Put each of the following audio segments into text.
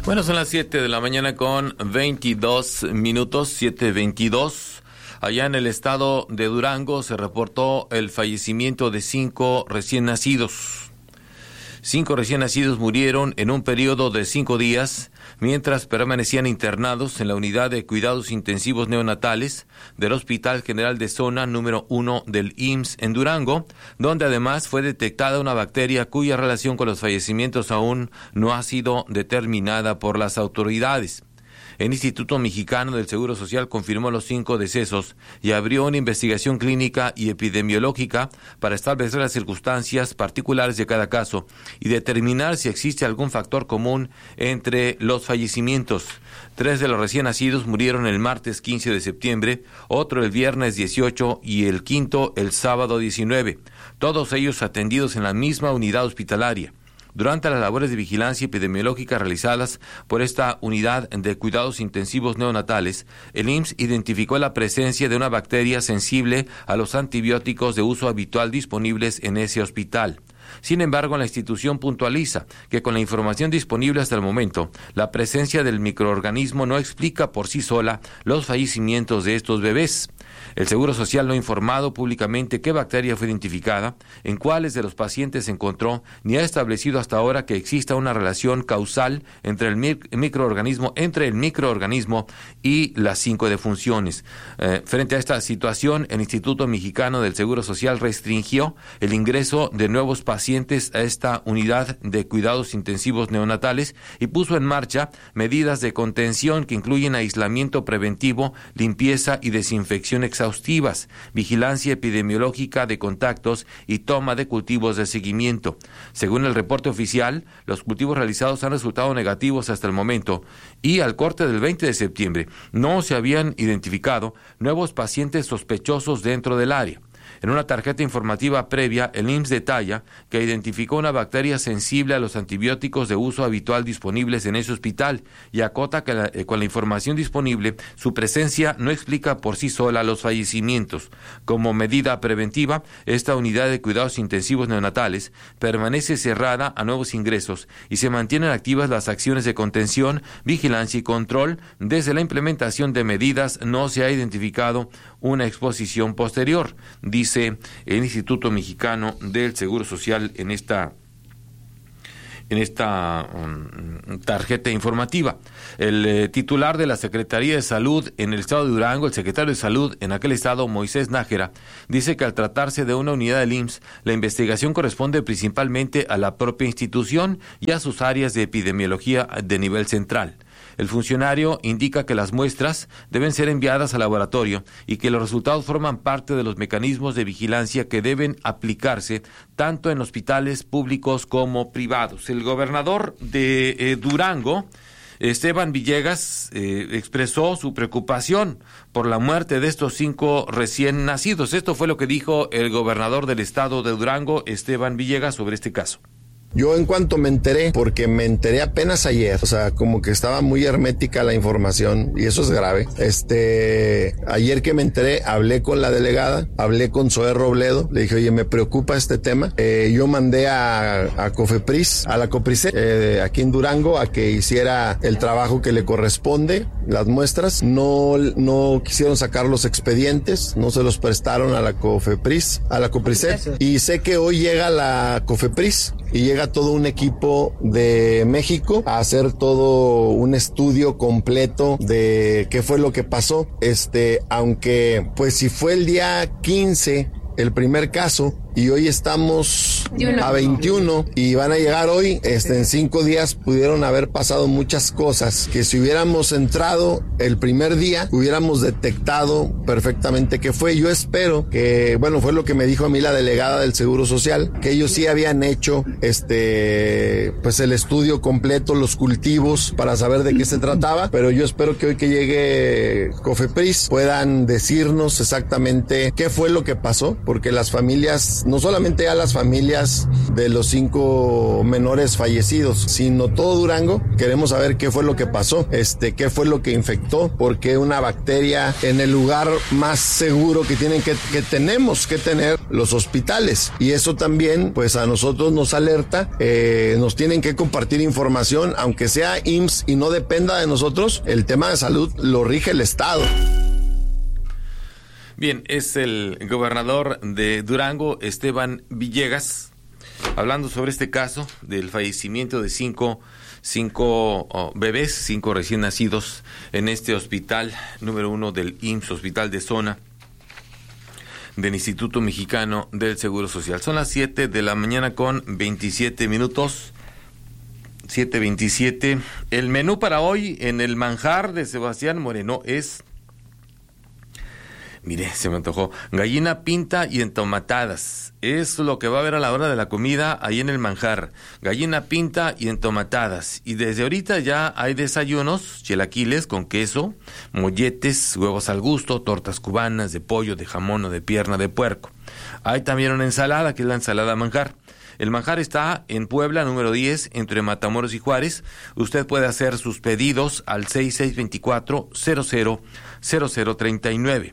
Bueno, son las 7 de la mañana con 22 minutos, 7:22. Allá en el estado de Durango se reportó el fallecimiento de 5 recién nacidos. 5 recién nacidos murieron en un periodo de 5 días mientras permanecían internados en la unidad de cuidados intensivos neonatales del Hospital General de Zona número 1 del IMSS en Durango, donde además fue detectada una bacteria cuya relación con los fallecimientos aún no ha sido determinada por las autoridades. El Instituto Mexicano del Seguro Social confirmó los 5 decesos y abrió una investigación clínica y epidemiológica para establecer las circunstancias particulares de cada caso y determinar si existe algún factor común entre los fallecimientos. 3 de los recién nacidos murieron el martes 15 de septiembre, otro el viernes 18 y el quinto el sábado 19, todos ellos atendidos en la misma unidad hospitalaria. Durante las labores de vigilancia epidemiológica realizadas por esta unidad de cuidados intensivos neonatales, el IMSS identificó la presencia de una bacteria sensible a los antibióticos de uso habitual disponibles en ese hospital. Sin embargo, la institución puntualiza que con la información disponible hasta el momento, la presencia del microorganismo no explica por sí sola los fallecimientos de estos bebés. El Seguro Social no ha informado públicamente qué bacteria fue identificada, en cuáles de los pacientes se encontró, ni ha establecido hasta ahora que exista una relación causal entre el microorganismo y las 5 defunciones. Frente a esta situación, el Instituto Mexicano del Seguro Social restringió el ingreso de nuevos pacientes a esta unidad de cuidados intensivos neonatales y puso en marcha medidas de contención que incluyen aislamiento preventivo, limpieza y desinfección exhaustivas, vigilancia epidemiológica de contactos y toma de cultivos de seguimiento. Según el reporte oficial, los cultivos realizados han resultado negativos hasta el momento y al corte del 20 de septiembre no se habían identificado nuevos pacientes sospechosos dentro del área. En una tarjeta informativa previa, el IMSS detalla que identificó una bacteria sensible a los antibióticos de uso habitual disponibles en ese hospital y acota que con la información disponible, su presencia no explica por sí sola los fallecimientos. Como medida preventiva, esta unidad de cuidados intensivos neonatales permanece cerrada a nuevos ingresos y se mantienen activas las acciones de contención, vigilancia y control. Desde la implementación de medidas no se ha identificado una exposición posterior, dice el Instituto Mexicano del Seguro Social en esta tarjeta informativa. El titular de la Secretaría de Salud en el estado de Durango, el secretario de Salud en aquel estado, Moisés Nájera, dice que al tratarse de una unidad del IMSS, la investigación corresponde principalmente a la propia institución y a sus áreas de epidemiología de nivel central. El funcionario indica que las muestras deben ser enviadas al laboratorio y que los resultados forman parte de los mecanismos de vigilancia que deben aplicarse tanto en hospitales públicos como privados. El gobernador de Durango, Esteban Villegas, expresó su preocupación por la muerte de estos 5 recién nacidos. Esto fue lo que dijo el gobernador del estado de Durango, Esteban Villegas, sobre este caso. Yo en cuanto me enteré, porque me enteré apenas ayer, o sea, como que estaba muy hermética la información y eso es grave. Ayer que me enteré, hablé con la delegada, hablé con Zoé Robledo, le dije, oye, me preocupa este tema. Yo mandé a Cofepris, a la Coprice, aquí en Durango, a que hiciera el trabajo que le corresponde, las muestras. No quisieron sacar los expedientes, no se los prestaron a la Cofepris, a la Coprice. Y sé que hoy llega la Cofepris y llega todo un equipo de México a hacer todo un estudio completo de qué fue lo que pasó. Aunque pues si fue el día 15 el primer caso y hoy estamos a 21 y van a llegar hoy, en 5 días pudieron haber pasado muchas cosas que si hubiéramos entrado el primer día hubiéramos detectado perfectamente qué fue. Yo espero que, bueno, fue lo que me dijo a mí la delegada del Seguro Social, que ellos sí habían hecho pues el estudio completo, los cultivos para saber de qué se trataba, pero yo espero que hoy que llegue Cofepris puedan decirnos exactamente qué fue lo que pasó, porque las familias, no solamente a las familias familias de los 5 menores fallecidos, sino todo Durango. Queremos saber qué fue lo que pasó, qué fue lo que infectó, porque una bacteria en el lugar más seguro que tenemos que tener los hospitales. Y eso también, pues a nosotros nos alerta, nos tienen que compartir información, aunque sea IMSS y no dependa de nosotros, el tema de salud lo rige el Estado. Bien, es el gobernador de Durango, Esteban Villegas, hablando sobre este caso del fallecimiento de cinco bebés, 5 recién nacidos en este hospital número 1 del IMSS, hospital de zona del Instituto Mexicano del Seguro Social. Son las 7 de la mañana con 27 minutos. 7:27. El menú para hoy en el manjar de Sebastián Moreno es, mire, se me antojó, gallina pinta y entomatadas. Es lo que va a haber a la hora de la comida ahí en el manjar. Gallina pinta y entomatadas. Y desde ahorita ya hay desayunos, chilaquiles con queso, molletes, huevos al gusto, tortas cubanas de pollo, de jamón o de pierna de puerco. Hay también una ensalada, que es la ensalada manjar. El manjar está en Puebla, número 10, entre Matamoros y Juárez. Usted puede hacer sus pedidos al 6624-000039.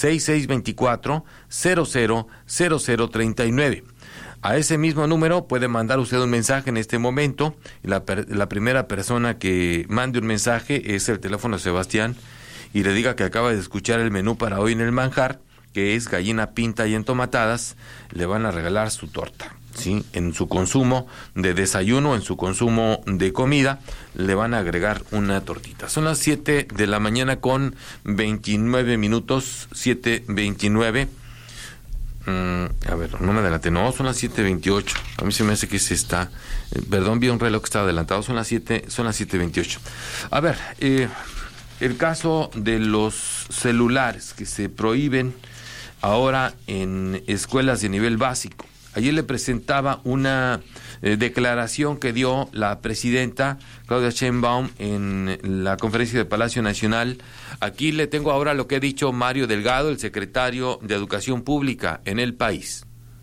6624-000039. A ese mismo número puede mandar usted un mensaje en este momento. La primera persona que mande un mensaje es el teléfono de Sebastián y le diga que acaba de escuchar el menú para hoy en el manjar, que es gallina pinta y entomatadas. Le van a regalar su torta. ¿Sí? En su consumo de desayuno, en su consumo de comida, le van a agregar una tortita. Son las 7 de la mañana con 29 minutos, 7:29. A ver, no me adelanté, no, son las 7:28. A mí se me hace que se está, perdón, vi un reloj que estaba adelantado, son las 7:28. A ver, el caso de los celulares que se prohíben ahora en escuelas de nivel básico. Ayer le presentaba una declaración que dio la presidenta Claudia Sheinbaum en la conferencia de Palacio Nacional. Aquí le tengo ahora lo que ha dicho Mario Delgado, el secretario de Educación Pública en el país.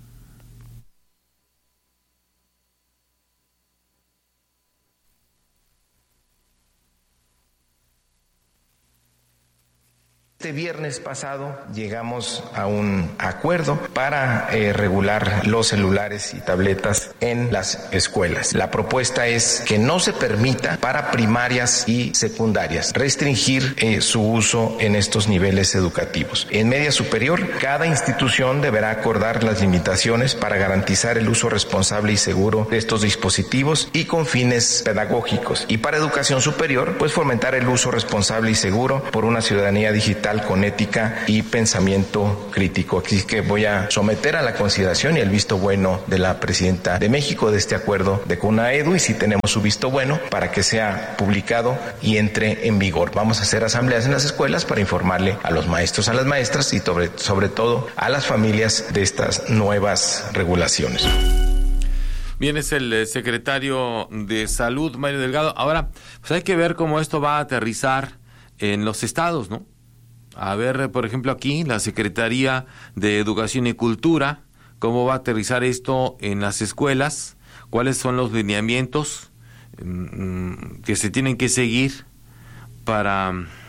Este viernes pasado llegamos a un acuerdo para regular los celulares y tabletas en las escuelas. La propuesta es que no se permita para primarias y secundarias restringir su uso en estos niveles educativos. En media superior, cada institución deberá acordar las limitaciones para garantizar el uso responsable y seguro de estos dispositivos y con fines pedagógicos. Y para educación superior, pues fomentar el uso responsable y seguro por una ciudadanía digital con ética y pensamiento crítico. Así que voy a someter a la consideración y el visto bueno de la presidenta de México de este acuerdo de CONAEDU, y si tenemos su visto bueno, para que sea publicado y entre en vigor. Vamos a hacer asambleas en las escuelas para informarle a los maestros, a las maestras y sobre todo a las familias de estas nuevas regulaciones. Bien, es el secretario de Salud, Mario Delgado. Ahora, pues hay que ver cómo esto va a aterrizar en los estados, ¿no? A ver, por ejemplo, aquí, la Secretaría de Educación y Cultura, cómo va a aterrizar esto en las escuelas, cuáles son los lineamientos que se tienen que seguir para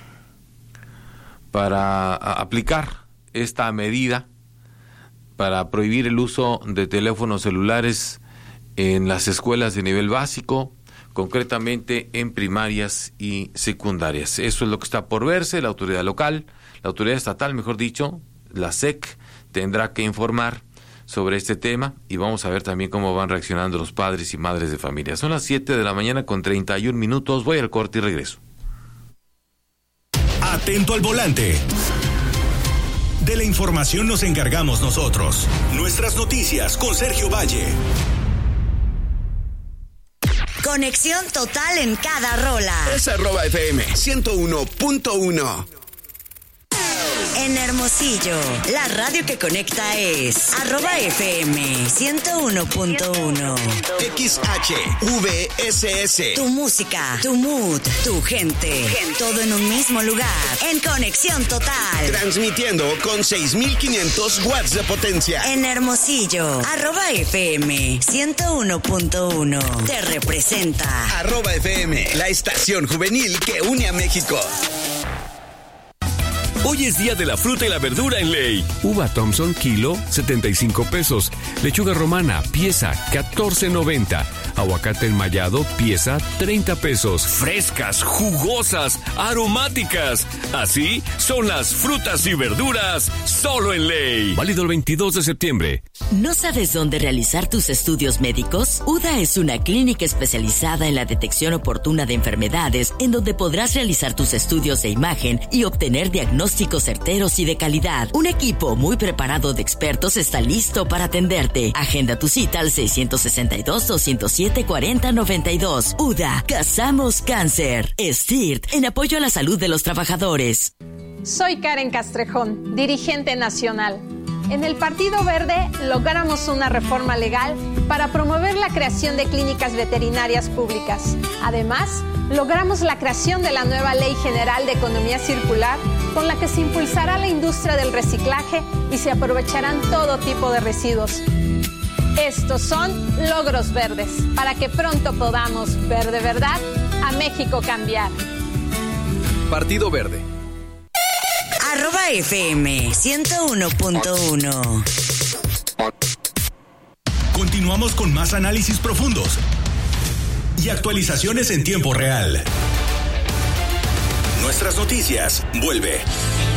aplicar esta medida, para prohibir el uso de teléfonos celulares en las escuelas de nivel básico, concretamente en primarias y secundarias. Eso es lo que está por verse. La autoridad local, la autoridad estatal, mejor dicho, la SEC, tendrá que informar sobre este tema y vamos a ver también cómo van reaccionando los padres y madres de familia. Son las 7 de la mañana con 31 minutos. Voy al corte y regreso. Atento al volante. De la información nos encargamos nosotros. Nuestras noticias con Sergio Valle. Conexión total en cada rola. Es @FM 101.1. En Hermosillo, la radio que conecta es @FM 101.1. XHVSS. Tu música, tu mood, tu gente. Todo en un mismo lugar. En conexión total. Transmitiendo con 6,500 watts de potencia. En Hermosillo, @FM 101.1. Te representa. @FM, la estación juvenil que une a México. Hoy es día de la fruta y la verdura en Ley. Uva Thompson, kilo, 75 pesos. Lechuga romana, pieza, 14.90. Aguacate enmayado, pieza, 30 pesos. Frescas, jugosas, aromáticas. Así son las frutas y verduras, solo en Ley. Válido el 22 de septiembre. ¿No sabes dónde realizar tus estudios médicos? UDA es una clínica especializada en la detección oportuna de enfermedades, en donde podrás realizar tus estudios de imagen y obtener diagnósticos certeros y de calidad. Un equipo muy preparado de expertos está listo para atenderte. Agenda tu cita al 662-207-4092. UDA, cazamos cáncer. STIRT, en apoyo a la salud de los trabajadores. Soy Karen Castrejón, dirigente nacional. En el Partido Verde logramos una reforma legal para promover la creación de clínicas veterinarias públicas. Además, logramos la creación de la nueva Ley General de Economía Circular, con la que se impulsará la industria del reciclaje y se aprovecharán todo tipo de residuos. Estos son logros verdes, para que pronto podamos ver de verdad a México cambiar. Partido Verde. @FM 101.1. Continuamos con más análisis profundos y actualizaciones en tiempo real. Nuestras noticias vuelve.